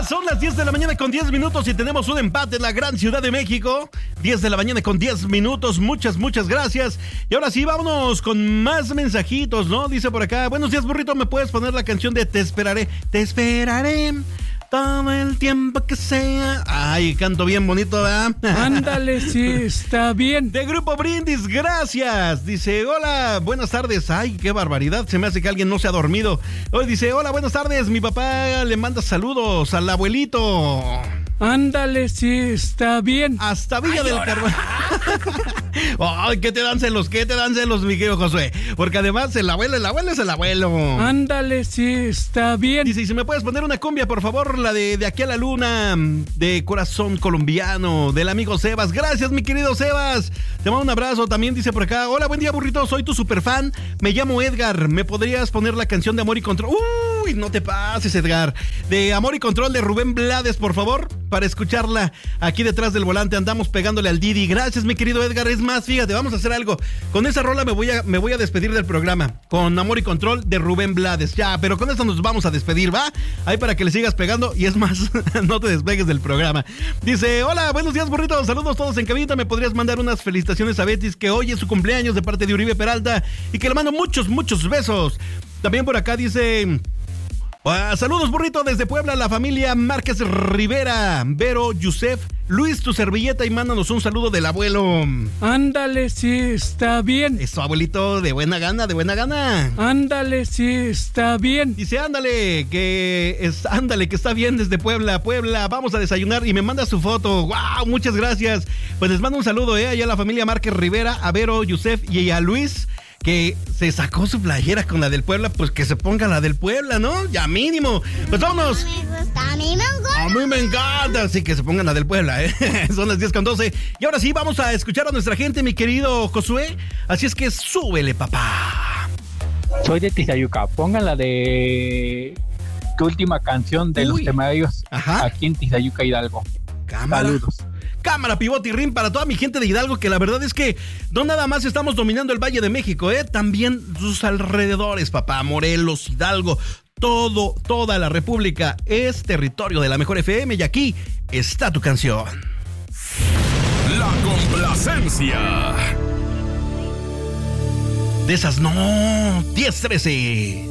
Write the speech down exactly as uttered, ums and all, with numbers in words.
Ya son las diez de la mañana con diez minutos y tenemos un empate en la gran Ciudad de México. diez de la mañana con diez minutos. Muchas, muchas gracias. Y ahora sí, vámonos con más mensajitos, ¿no? Dice por acá, buenos días, burrito, ¿me puedes poner la canción de Te esperaré? Te esperaré todo el tiempo que sea. Ay, canto bien bonito, ¿verdad? Ándale, sí, está bien. De Grupo Brindis, gracias. Dice, hola, buenas tardes. Ay, qué barbaridad, se me hace que alguien no se ha dormido. Hoy dice, hola, buenas tardes. Mi papá le manda saludos al abuelito. Ándale, sí, está bien. Hasta Villa Ay, del Carmen. Ay, ¿qué te dan celos? ¿Qué te dan celos, mi querido Josué? Porque además el abuelo, el abuelo es el abuelo. Ándale, sí, está bien. Dice, si me puedes poner una cumbia, por favor, la de De aquí a la luna, de Corazón Colombiano, del amigo Sebas. Gracias, mi querido Sebas. Te mando un abrazo. También dice por acá, hola, buen día, burrito, soy tu superfan. Me llamo Edgar. ¿Me podrías poner la canción de Amor y Control? Uy, no te pases, Edgar. De Amor y Control de Rubén Blades, por favor, para escucharla aquí detrás del volante. Andamos pegándole al Didi. Gracias, mi querido Edgar. Es más, fíjate, vamos a hacer algo. Con esa rola me voy a, me voy a despedir del programa. Con Amor y Control de Rubén Blades. Ya, pero con esto nos vamos a despedir, ¿va? Ahí para que le sigas pegando. Y es más, no te despegues del programa. Dice, hola, buenos días, burrito. Saludos todos en cabina. ¿Me podrías mandar unas felicitaciones a Betis, que hoy es su cumpleaños, de parte de Uribe Peralta? Y que le mando muchos, muchos besos. También por acá dice... Uh, saludos, burrito, desde Puebla, la familia Márquez Rivera, Vero, Yusef, Luis, tu servilleta, y mándanos un saludo del abuelo. Ándale, sí, está bien. Eso, abuelito, de buena gana, de buena gana. Ándale, sí, está bien. Dice, ándale, que es, ándale, que está bien desde Puebla, Puebla, vamos a desayunar, y me manda su foto. ¡Wow! Muchas gracias. Pues les mando un saludo, eh, allá a la familia Márquez Rivera, a Vero, Yusef y a Luis, que se sacó su playera con la del Puebla, pues que se ponga la del Puebla, ¿no? Ya mínimo. Pues vámonos. Me gusta, a mí me encanta. A mí me encanta. Sí, que se pongan la del Puebla, ¿eh? Son las diez con doce. Y ahora sí, vamos a escuchar a nuestra gente, mi querido Josué. Así es que súbele, papá. Soy de Tizayuca. Pongan la de tu última canción de Uy. Los Temerarios. Ajá. Aquí en Tizayuca, Hidalgo. Cámara. Saludos. Cámara, pivote y rim para toda mi gente de Hidalgo, que la verdad es que no nada más estamos dominando el Valle de México, ¿eh? También sus alrededores, papá. Morelos, Hidalgo, todo, toda la República es territorio de la mejor F M, y aquí está tu canción. La complacencia. De esas no, diez trece.